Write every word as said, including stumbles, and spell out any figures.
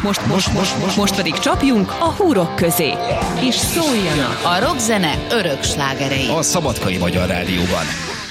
Most, most, most, most, most pedig csapjunk a húrok közé. És szóljanak a rockzene örök slágerei. A Szabadkai Magyar Rádióban.